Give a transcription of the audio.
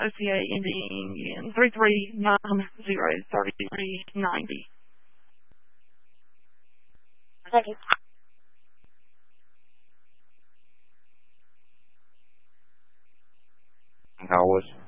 OCA ending in 3390390. Thank you. How was